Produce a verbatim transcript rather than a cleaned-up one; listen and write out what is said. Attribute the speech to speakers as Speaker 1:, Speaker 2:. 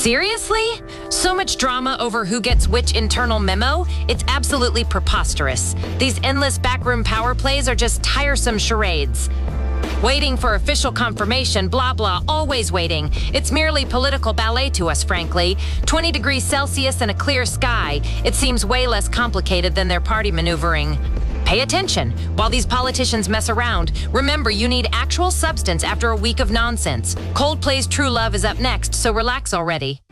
Speaker 1: Seriously? So much drama over who gets which internal memo? It's absolutely preposterous. These endless backroom power plays are just tiresome charades. Waiting for official confirmation, blah blah, always waiting. It's merely political ballet to us, frankly. twenty degrees Celsius and a clear sky. It seems way less complicated than their party maneuvering. Pay attention. While these politicians mess around, remember you need actual substance after a week of nonsense. Coldplay's True Love is up next, so relax already.